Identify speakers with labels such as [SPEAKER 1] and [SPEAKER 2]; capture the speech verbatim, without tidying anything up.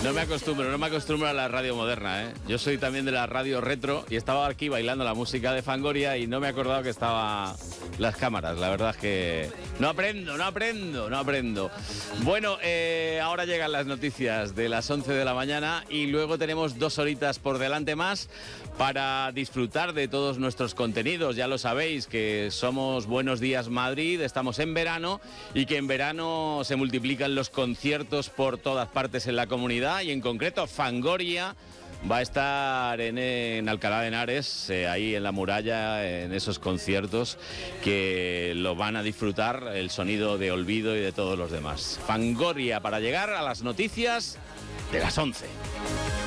[SPEAKER 1] No me acostumbro, no me acostumbro a la radio moderna, ¿eh? Yo soy también de la radio retro y estaba aquí bailando la música de Fangoria y no me he acordado que estaba las cámaras. La verdad es que no aprendo, no aprendo, no aprendo. Bueno, eh, ahora llegan las noticias de las once de la mañana y luego tenemos dos horitas por delante más para disfrutar de todos nuestros contenidos. Ya lo sabéis que somos Buenos Días Madrid, estamos en verano y que en verano se multiplican los conciertos por todas partes en la comunidad y en concreto Fangoria va a estar en, en Alcalá de Henares, eh, ahí en la muralla, en esos conciertos que lo van a disfrutar, el sonido de Olvido y de todos los demás. Fangoria para llegar a las noticias de las once.